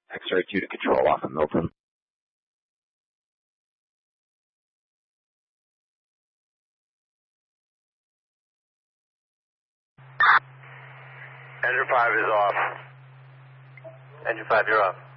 X-ray 2 to control off of Milton. Engine 5 is off. Engine 5, you're off.